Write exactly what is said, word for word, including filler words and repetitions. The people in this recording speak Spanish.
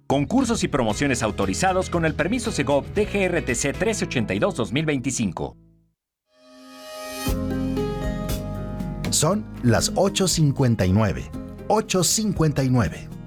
Concursos y promociones autorizados con el permiso Segov D G R T C trece ochenta y dos dos mil veinticinco. Son las ocho cincuenta y nueve. ocho cincuenta y nueve.